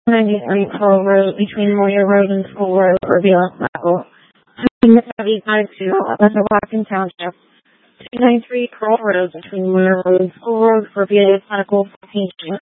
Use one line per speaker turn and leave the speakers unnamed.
293 Coral Road between Moyer Road and School Road for vehicle tackle. 275 West Washington Township. 293 Coral Road between Moyer Road and School Road for vehicle tackle.